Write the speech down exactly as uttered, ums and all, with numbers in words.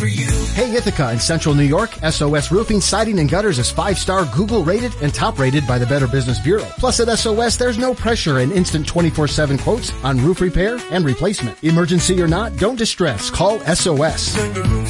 for you. Hey Ithaca in Central New York, S O S Roofing, Siding, and Gutters is five-star Google rated and top rated by the Better Business Bureau. Plus at S O S, there's no pressure and instant twenty-four seven quotes on roof repair and replacement. Emergency or not, don't distress. Call S O S. Turn your roof